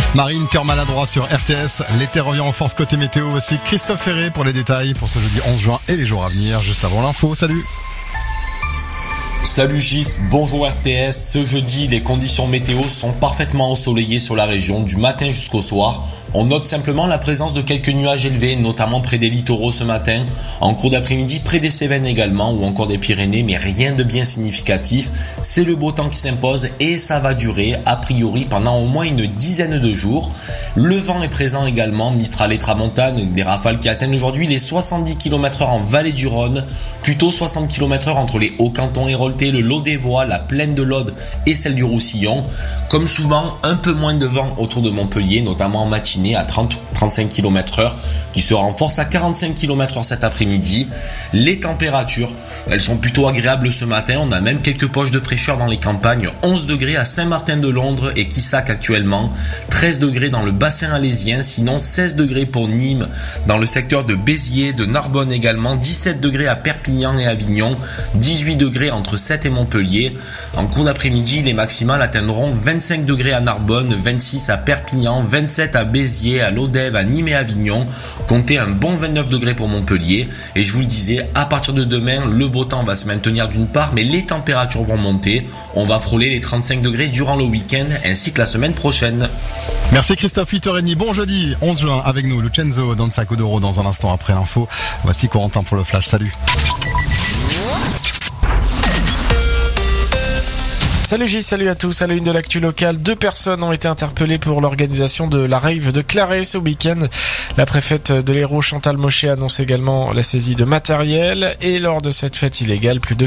Marine, cœur maladroit sur RTS. L'été revient en force côté météo. Aussi Christophe Ferré pour les détails pour ce jeudi 11 juin et les jours à venir. Juste avant l'info, salut. Salut Gis, bonjour RTS. Ce jeudi, les conditions météo sont parfaitement ensoleillées sur la région du matin jusqu'au soir. On note simplement la présence de quelques nuages élevés, notamment près des littoraux ce matin, en cours d'après-midi près des Cévennes également, ou encore des Pyrénées, mais rien de bien significatif. C'est le beau temps qui s'impose et ça va durer, a priori, pendant au moins une dizaine de jours. Le vent est présent également, Mistral et Tramontane, des rafales qui atteignent aujourd'hui les 70 km/h en vallée du Rhône, plutôt 60 km/h entre les Hauts-Cantons héroltés, le Lot des Voies, la plaine de l'Aude et celle du Roussillon. Comme souvent, un peu moins de vent autour de Montpellier, notamment en matinée, à 30-35 km/h, qui se renforce à 45 km/h cet après-midi. Les températures, elles sont plutôt agréables ce matin. On a même quelques poches de fraîcheur dans les campagnes. 11 degrés à Saint-Martin-de-Londres et Quissac actuellement. 13 degrés dans le bassin alésien. Sinon 16 degrés pour Nîmes, dans le secteur de Béziers, de Narbonne également. 17 degrés à Perpignan et Avignon. 18 degrés entre Sète et Montpellier. En cours d'après-midi, les maximales atteindront 25 degrés à Narbonne, 26 à Perpignan, 27 à Béziers, à Lodève, à Nîmes et Avignon. Comptez un bon 29 degrés pour Montpellier. Et je vous le disais, à partir de demain, le beau temps va se maintenir d'une part, mais les températures vont monter. On va frôler les 35 degrés durant le week-end ainsi que la semaine prochaine. Merci Christophe, 8h30. Bon jeudi 11 juin avec nous, Lucenzo dans Saco d'Oro dans un instant après l'info. Voici Corentin pour le flash. Salut. Salut Gilles, salut à tous. À la une de l'actu locale, 2 personnes ont été interpellées pour l'organisation de la rave de Clarey ce week-end. La préfète de l'Hérault, Chantal Mochet, annonce également la saisie de matériel. Et lors de cette fête illégale, plus de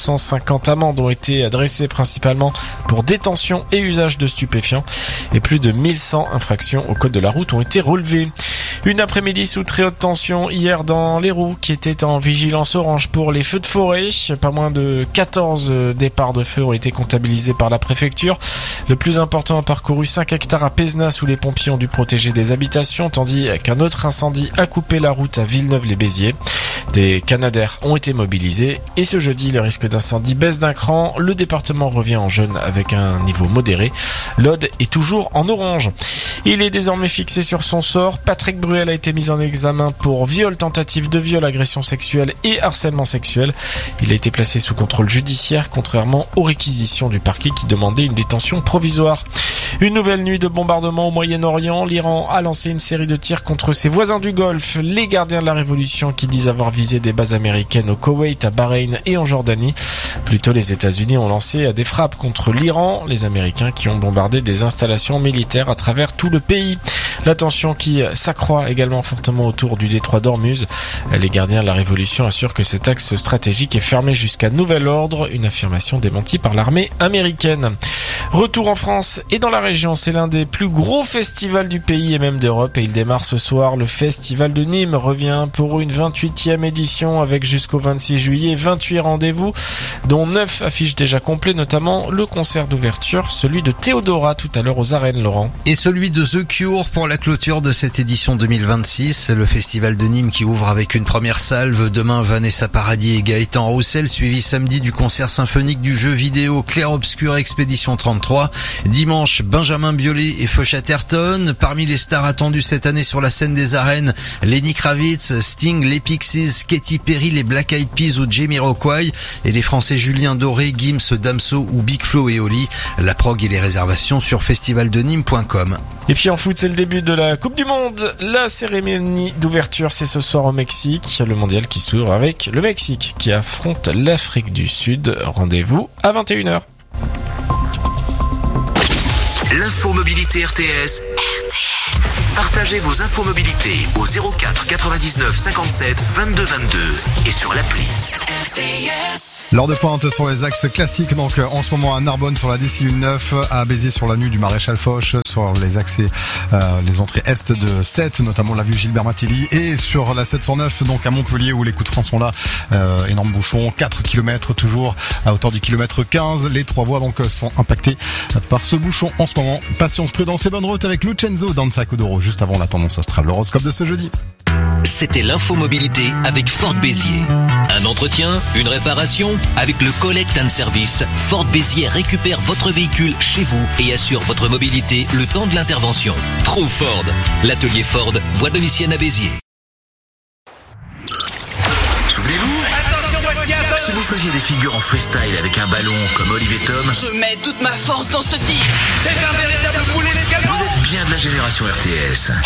450 amendes ont été adressées principalement pour détention et usage de stupéfiants. Et plus de 1100 infractions au code de la route ont été relevées. Une après-midi sous très haute tension hier dans l'Hérault qui était en vigilance orange pour les feux de forêt. Pas moins de 14 départs de feu ont été comptabilisés par la préfecture. Le plus important a parcouru 5 hectares à Pézenas où les pompiers ont dû protéger des habitations, tandis qu'un autre incendie a coupé la route à Villeneuve-les-Béziers. Des canadaires ont été mobilisés et ce jeudi, le risque d'incendie baisse d'un cran. Le département revient en jaune avec un niveau modéré. L'Aude est toujours en orange. Il est désormais fixé sur son sort. Patrick Bruel a été mis en examen pour viol, tentative de viol, agression sexuelle et harcèlement sexuel. Il a été placé sous contrôle judiciaire, contrairement aux réquisitions du parquet qui demandait une détention provisoire. Une nouvelle nuit de bombardement au Moyen-Orient. L'Iran a lancé une série de tirs contre ses voisins du Golfe, les gardiens de la révolution qui disent avoir visé des bases américaines au Koweït, à Bahreïn et en Jordanie. Plutôt, les États-Unis ont lancé des frappes contre l'Iran, les Américains qui ont bombardé des installations militaires à travers tout le pays. La tension qui s'accroît également fortement autour du détroit d'Ormuz. Les gardiens de la révolution assurent que cet axe stratégique est fermé jusqu'à nouvel ordre, une affirmation démentie par l'armée américaine. Retour en France et dans la région, c'est l'un des plus gros festivals du pays et même d'Europe et il démarre ce soir. Le Festival de Nîmes revient pour une 28e édition avec jusqu'au 26 juillet 28 rendez-vous, dont 9 affiches déjà complets, notamment le concert d'ouverture, celui de Théodora tout à l'heure aux arènes, Laurent. Et celui de The Cure pour la clôture de cette édition 2026. Le Festival de Nîmes qui ouvre avec une première salve. Demain, Vanessa Paradis et Gaëtan Roussel, suivi samedi du concert symphonique du jeu vidéo Clair Obscur Expédition 33. Dimanche, Benjamin Biolay et Feu Chatterton. Parmi les stars attendues cette année sur la scène des arènes, Lenny Kravitz, Sting, les Pixies, Katy Perry, les Black Eyed Peas ou Jamiroquai et les Français Julien Doré, Gims, Damso ou Big Flo et Oli. La prog et les réservations sur festivaldenîmes.com. Et puis en foot, c'est le début de la Coupe du Monde. La cérémonie d'ouverture, c'est ce soir au Mexique. Le mondial qui s'ouvre avec le Mexique qui affronte l'Afrique du Sud. Rendez-vous à 21h. L'infomobilité RTS. Partagez vos infomobilités au 04 99 57 22 22 et sur l'appli. L'heure de pointe sur les axes classiques, donc en ce moment à Narbonne sur la DCU9, à Béziers sur la NU du Maréchal Foch, sur les accès, les entrées est de Sète, notamment la vue Gilbert Matilly, et sur la 709, donc à Montpellier où les coups de frein sont là, énorme bouchon, 4 km toujours à hauteur du kilomètre 15, les 3 voies donc sont impactées par ce bouchon en ce moment. Patience, prudence et bonne route avec Lucenzo dans Saco d'Oro, juste avant la tendance astrale, l'horoscope de ce jeudi. C'était l'infomobilité avec Ford Béziers. Un entretien, une réparation, avec le Collect and Service, Ford Béziers récupère votre véhicule chez vous et assure votre mobilité le temps de l'intervention. Trouve Ford. L'atelier Ford, voie de Vissienne à Béziers. Souvenez-vous, si vous faisiez des figures en freestyle avec un ballon comme Olivier Tom, je mets toute ma force dans ce tir. C'est un véritable boulet d'écalon. Vous êtes bien de la génération RTS.